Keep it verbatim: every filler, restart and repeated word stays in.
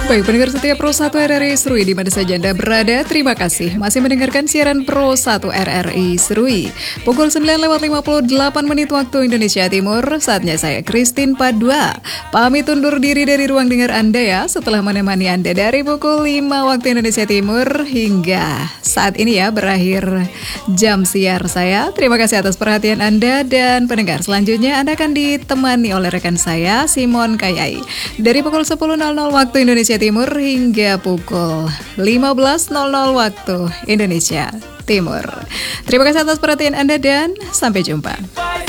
Baik, pendengar setia Pro satu R R I Serui di mana saja Anda berada, terima kasih masih mendengarkan siaran Pro satu R R I Serui. Pukul sembilan lewat lima puluh delapan menit waktu Indonesia Timur, saatnya saya Christine Padua pamit undur diri dari ruang dengar Anda ya, setelah menemani Anda dari pukul lima waktu Indonesia Timur hingga saat ini ya, berakhir jam siar saya. Terima kasih atas perhatian Anda, dan pendengar selanjutnya Anda akan ditemani oleh rekan saya Simon Kayai dari pukul sepuluh waktu Indonesia Timur hingga pukul lima belas waktu Indonesia Timur. Terima kasih atas perhatian Anda dan sampai jumpa.